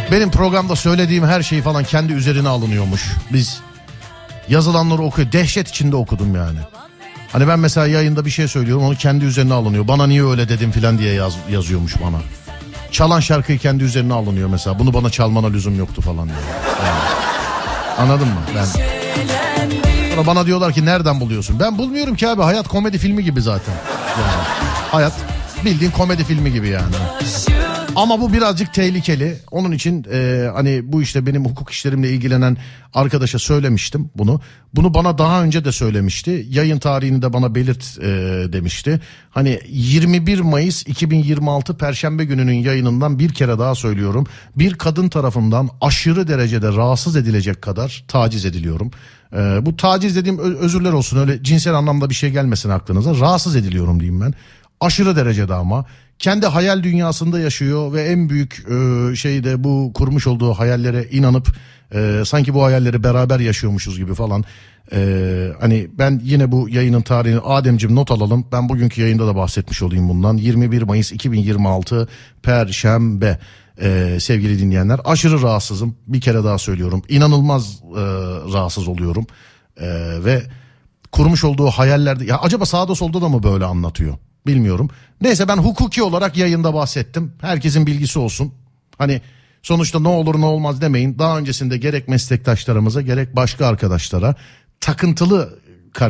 Benim programda söylediğim her şey falan kendi üzerine alınıyormuş. Biz yazılanları okuyor. Dehşet içinde okudum yani. Hani ben mesela yayında bir şey söylüyorum, onu kendi üzerine alınıyor. Bana niye öyle dedim falan diye yazıyormuş bana. Çalan şarkıyı kendi üzerine alınıyor mesela. Bunu bana çalmana lüzum yoktu falan diyor. Yani. Anladın mı? Sonra bana diyorlar ki nereden buluyorsun? Ben bulmuyorum ki abi. Hayat komedi filmi gibi zaten. Yani hayat bildiğin komedi filmi gibi yani. Ama bu birazcık tehlikeli. Onun için hani bu işte benim hukuk işlerimle ilgilenen arkadaşa söylemiştim bunu. Bunu bana daha önce de söylemişti. Yayın tarihini de bana belirt demişti. Hani 21 Mayıs 2026 Perşembe gününün yayınından bir kere daha söylüyorum. Bir kadın tarafından aşırı derecede rahatsız edilecek kadar taciz ediliyorum. Bu taciz dediğim özürler olsun, öyle cinsel anlamda bir şey gelmesin aklınıza. Rahatsız ediliyorum diyeyim ben. Aşırı derecede ama. Kendi hayal dünyasında yaşıyor ve en büyük şey de bu kurmuş olduğu hayallere inanıp sanki bu hayalleri beraber yaşıyormuşuz gibi falan. Hani ben yine bu yayının tarihini Ademciğim not alalım. Ben bugünkü yayında da bahsetmiş olayım bundan. 21 Mayıs 2026 Perşembe. Sevgili dinleyenler, aşırı rahatsızım. Bir kere daha söylüyorum. İnanılmaz rahatsız oluyorum. Ve kurmuş olduğu hayallerde, ya acaba sağda solda da mı böyle anlatıyor? Bilmiyorum. Neyse, ben hukuki olarak yayında bahsettim. Herkesin bilgisi olsun. Hani sonuçta ne olur ne olmaz demeyin. Daha öncesinde gerek meslektaşlarımıza gerek başka arkadaşlara takıntılı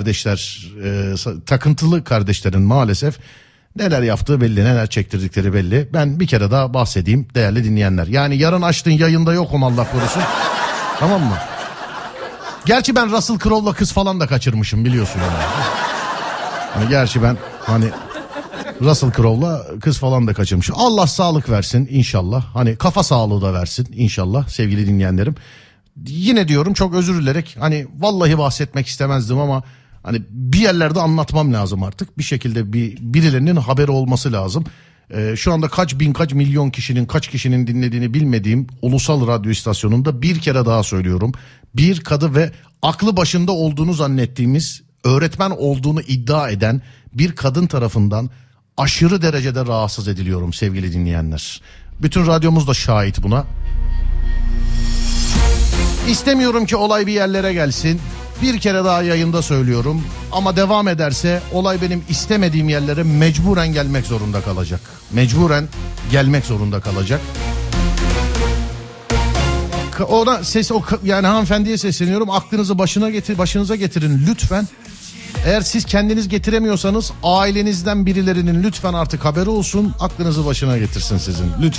kardeşlerin maalesef neler yaptığı belli, neler çektirdikleri belli. Ben bir kere daha bahsedeyim değerli dinleyenler. Yani yarın açtığın yayında yokum Allah korusun. Tamam mı? Gerçi ben Russell Crowe'la kız falan da kaçırmışım biliyorsun yani. Hani gerçi ben hani Russell Crowe'la kız falan da kaçırmış. Allah sağlık versin inşallah. Hani kafa sağlığı da versin inşallah sevgili dinleyenlerim. Yine diyorum, çok özür dilerim. Hani vallahi bahsetmek istemezdim ama hani bir yerlerde anlatmam lazım artık. Bir şekilde birilerinin haberi olması lazım. Şu anda kaç milyon kişinin, kaç kişinin dinlediğini bilmediğim ulusal radyo istasyonunda bir kere daha söylüyorum. Bir kadın ve aklı başında olduğunu zannettiğimiz, öğretmen olduğunu iddia eden bir kadın tarafından aşırı derecede rahatsız ediliyorum sevgili dinleyenler. Bütün radyomuz da şahit buna. İstemiyorum ki olay bir yerlere gelsin. Bir kere daha yayında söylüyorum. Ama devam ederse olay benim istemediğim yerlere mecburen gelmek zorunda kalacak. Mecburen gelmek zorunda kalacak. Ona yani hanımefendiye sesleniyorum. Aklınızı başınıza getirin lütfen. Eğer siz kendiniz getiremiyorsanız ailenizden birilerinin lütfen artık haberi olsun. Aklınızı başına getirsin sizin lütfen.